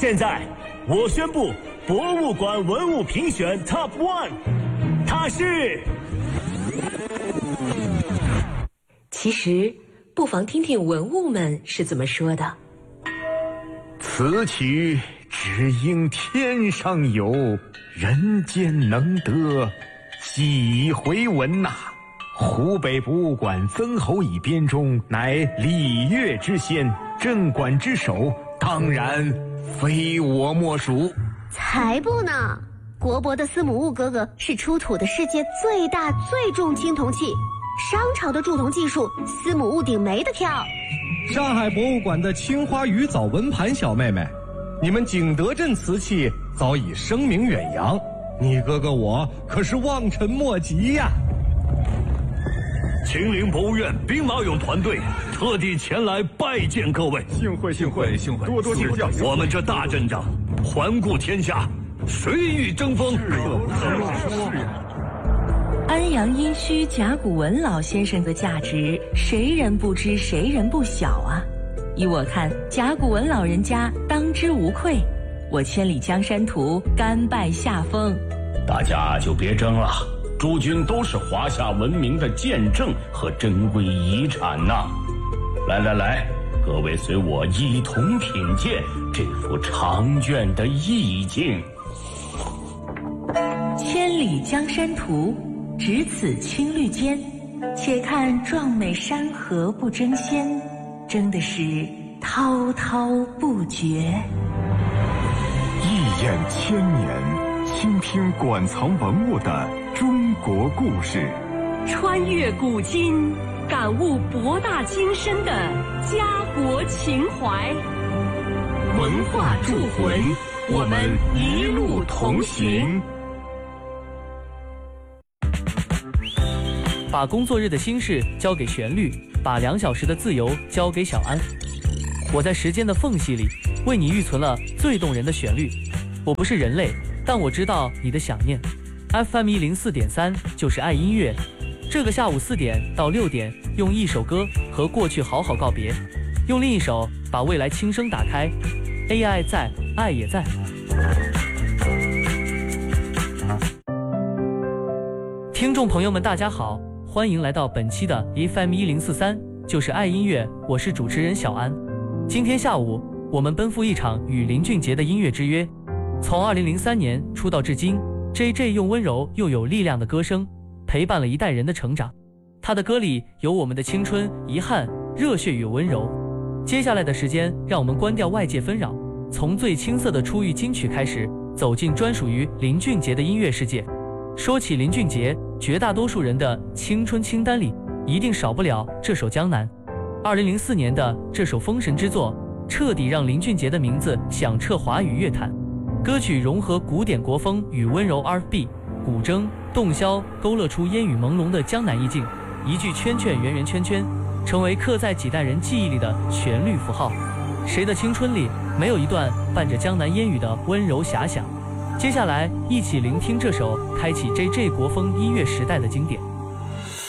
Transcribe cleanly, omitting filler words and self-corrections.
现在我宣布博物馆文物评选 Top 1， 它是…… 其实不妨听听文物们是怎么说的。 此曲只应天上有，人间能得几回闻呐。湖北博物馆曾侯乙编钟乃礼乐之先，镇馆之首，当然非我莫属。 才不呢！国博的司母戊哥哥是出土的世界最大最重青铜器，商朝的铸铜技术，司母戊鼎没得挑。 上海博物馆的青花鱼藻纹盘小妹妹，你们景德镇瓷器早已声名远扬，你哥哥我可是望尘莫及呀。 秦陵博物院兵马俑团队特地前来拜见各位， 幸会幸会幸会，多多指教。 我们这大阵仗，环顾天下，谁与争锋？ 安阳殷墟甲骨文老先生的价值，谁人不知谁人不晓啊！依我看，甲骨文老人家当之无愧。我千里江山图，甘拜下风。 大家就别争了。诸君都是华夏文明的见证和珍贵遗产呐！来来来，各位随我一同品鉴这幅长卷的意境。 千里江山图，只此青绿间，且看壮美山河不争先，争的是滔滔不绝。 一眼千年，倾听馆藏文物的中国故事， 穿越古今，感悟博大精深的家国情怀。 文化铸魂，我们一路同行。 把工作日的心事交给旋律，把2小时的自由交给小安。我在时间的缝隙里为你预存了最动人的旋律。我不是人类，但我知道你的想念。FM 104.3就是爱音乐。这个下午4点到6点，用一首歌和过去好好告别，用另一首把未来轻声打开。AI 在，爱也在。听众朋友们，大家好，欢迎来到本期的 FM 1043，就是爱音乐，我是主持人小安。今天下午，我们奔赴一场与林俊杰的音乐之约。从2003年出道至今，JJ 用温柔又有力量的歌声陪伴了一代人的成长。他的歌里有我们的青春、遗憾、热血与温柔。接下来的时间，让我们关掉外界纷扰，从最青涩的初遇金曲开始，走进专属于林俊杰的音乐世界。说起林俊杰，绝大多数人的青春清单里一定少不了这首《江南》。2004年的这首封神之作，彻底让林俊杰的名字响彻华语乐坛。歌曲融合古典国风与温柔 R&B， 古筝、洞箫勾勒出烟雨朦胧的江南意境，一句圈圈圆圆圈圈，成为刻在几代人记忆里的旋律符号。谁的青春里没有一段伴着江南烟雨的温柔遐想？接下来一起聆听这首开启 JJ 国风音乐时代的经典。